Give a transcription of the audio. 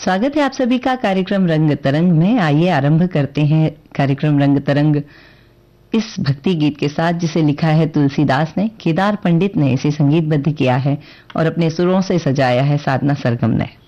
स्वागत है आप सभी का कार्यक्रम रंग तरंग में। आइए आरंभ करते हैं कार्यक्रम रंग तरंग इस भक्ति गीत के साथ, जिसे लिखा है तुलसीदास ने। केदार पंडित ने इसे संगीतबद्ध किया है और अपने सुरों से सजाया है साधना सरगम ने।